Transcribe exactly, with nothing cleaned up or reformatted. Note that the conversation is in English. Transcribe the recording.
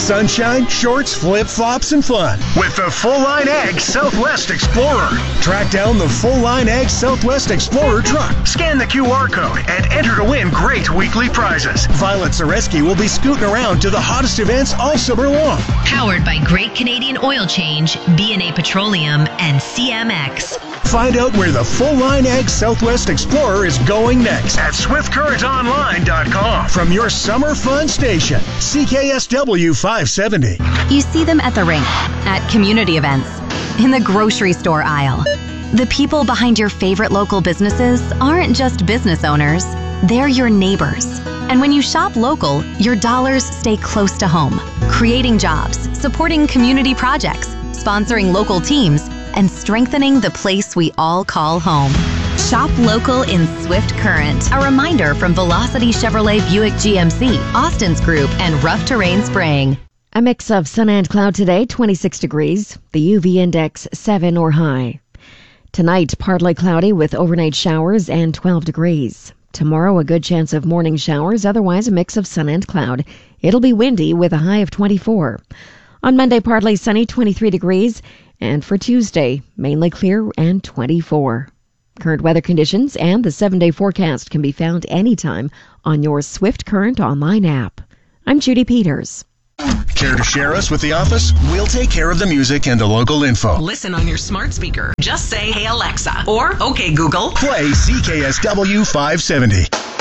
sunshine, shorts, flip-flops, and fun with the Full-Line Ag Southwest Explorer. Track down the Full-Line Ag Southwest Explorer truck. Scan the Q R code and enter to win great weekly prizes. Violet Zareski will be scooting around to the hottest events all summer long. Powered by Great Canadian Oil Change, B and A Petroleum, and C M X. Find out where the Full-Line Ag Southwest Explorer is going next at swift current online dot com. From your summer fun station, C K S W five seventy. You see them at the rink, at community events, in the grocery store aisle. The people behind your favorite local businesses aren't just business owners, they're your neighbors. And when you shop local, your dollars stay close to home, creating jobs, supporting community projects, sponsoring local teams, and strengthening the place we all call home. Shop local in Swift Current. A reminder from Velocity Chevrolet Buick G M C, Austin's Group, and Rough Terrain Spraying. A mix of sun and cloud today, twenty-six degrees. The U V index seven or high. Tonight, partly cloudy with overnight showers and twelve degrees. Tomorrow, a good chance of morning showers, otherwise a mix of sun and cloud. It'll be windy with a high of twenty-four. On Monday, partly sunny, twenty-three degrees. And for Tuesday, mainly clear and twenty-four. Current weather conditions and the seven-day forecast can be found anytime on your Swift Current online app. I'm Judy Peters. Care to share us with the office? We'll take care of the music and the local info. Listen on your smart speaker. Just say, "Hey Alexa," or "Okay Google." Play C K S W five seventy.